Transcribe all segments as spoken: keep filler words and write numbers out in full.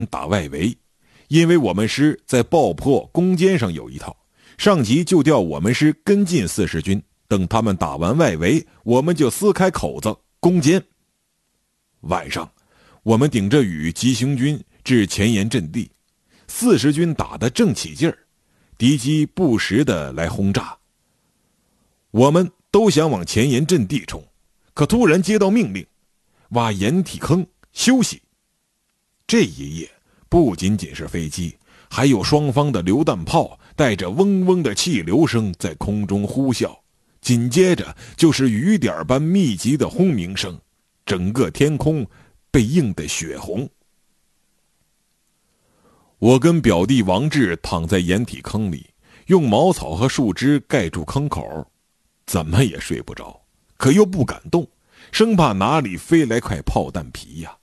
打外围，因为我们师在爆破攻坚上有一套，上级就调我们师跟进四十军，等他们打完外围，我们就撕开口子攻坚。晚上我们顶着雨急行军至前沿阵地，四十军打得正起劲儿，敌机不时的来轰炸，我们都想往前沿阵地冲，可突然接到命令，挖掩体坑休息。这一夜不仅仅是飞机，还有双方的榴弹炮带着嗡嗡的气流声在空中呼啸，紧接着就是雨点般密集的轰鸣声，整个天空被映得血红。我跟表弟王志躺在掩体坑里，用茅草和树枝盖住坑口，怎么也睡不着，可又不敢动，生怕哪里飞来块炮弹皮呀。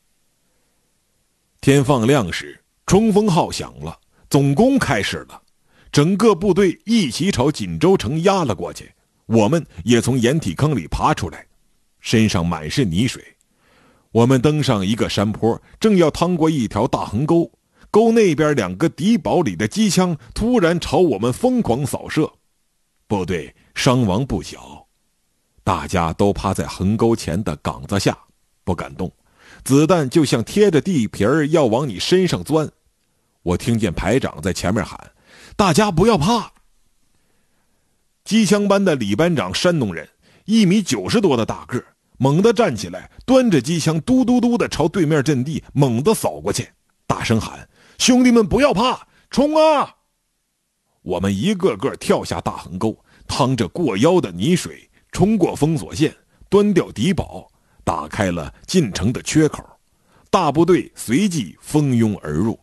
天放亮时，冲锋号响了，总攻开始了，整个部队一起朝锦州城压了过去，我们也从掩体坑里爬出来，身上满是泥水。我们登上一个山坡，正要趟过一条大横沟，沟那边两个敌堡里的机枪突然朝我们疯狂扫射，部队伤亡不小，大家都趴在横沟前的岗子下不敢动，子弹就像贴着地皮儿要往你身上钻。我听见排长在前面喊：“大家不要怕！”机枪班的李班长山东人，一米九十多的大个，猛地站起来，端着机枪嘟嘟嘟的朝对面阵地猛地扫过去，大声喊：“兄弟们不要怕，冲啊！”我们一个个跳下大横沟，趟着过腰的泥水，冲过封锁线，端掉敌堡，打开了进城的缺口，大部队随即蜂拥而入。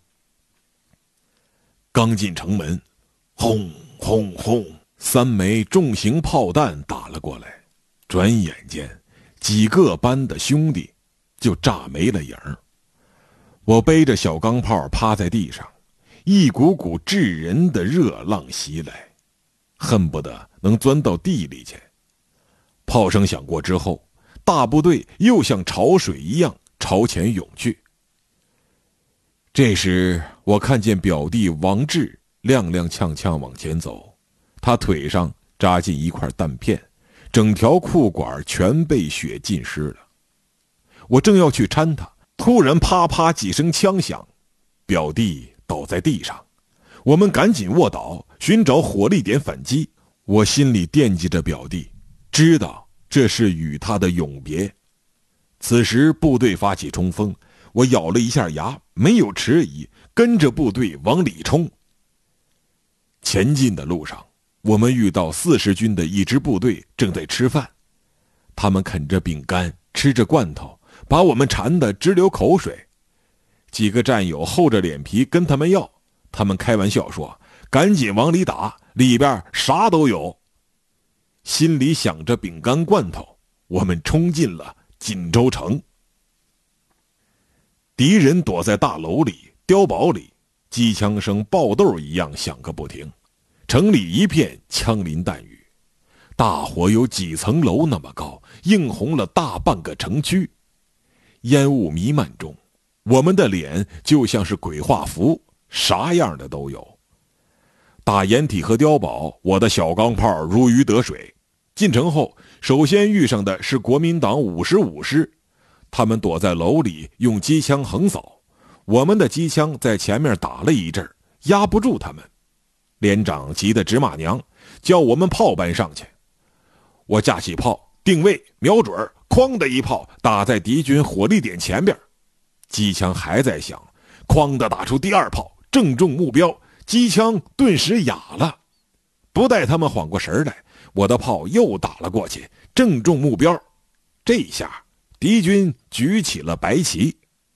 刚进城门，轰轰轰，三枚重型炮弹打了过来，转眼间几个班的兄弟就炸没了影儿。我背着小钢炮趴在地上，一股股炙人的热浪袭来，恨不得能钻到地里去。炮声响过之后，大部队又像潮水一样朝前涌去。这时我看见表弟王志踉踉跄跄往前走，他腿上扎进一块弹片，整条裤管全被血浸湿了。我正要去搀他，突然啪啪几声枪响，表弟倒在地上，我们赶紧卧倒，寻找火力点反击。我心里惦记着表弟，知道这是与他的永别。此时部队发起冲锋，我咬了一下牙，没有迟疑，跟着部队往里冲。前进的路上，我们遇到四十军的一支部队正在吃饭，他们啃着饼干，吃着罐头，把我们馋得直流口水。几个战友厚着脸皮跟他们要，他们开玩笑说：“赶紧往里打，里边啥都有。”心里想着饼干罐头，我们冲进了锦州城。敌人躲在大楼里、碉堡里，机枪声爆豆一样响个不停，城里一片枪林弹雨，大火有几层楼那么高，映红了大半个城区。烟雾弥漫中，我们的脸就像是鬼画符，啥样的都有。打掩体和碉堡，我的小钢炮如鱼得水。进城后，首先遇上的是国民党五十五师，他们躲在楼里用机枪横扫，我们的机枪在前面打了一阵，压不住他们。连长急得直骂娘，叫我们炮班上去。我架起炮，定位，瞄准，哐的一炮打在敌军火力点前边，机枪还在响，哐的打出第二炮，正中目标，机枪顿时哑了。不待他们缓过神来，我的炮又打了过去，正中目标。这下敌军举起了白旗。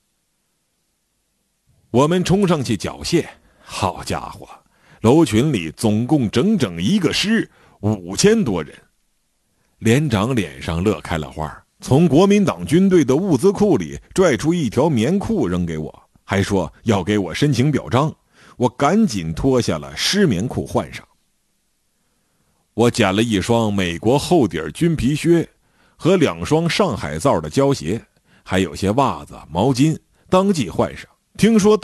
我们冲上去缴械，好家伙，楼群里总共整整一个师，五千多人。连长脸上乐开了花，从国民党军队的物资库里拽出一条棉裤扔给我，还说要给我申请表彰。我赶紧脱下了湿棉裤换上。我捡了一双美国厚底军皮靴和两双上海造的胶鞋，还有些袜子、毛巾，当即换上， 听说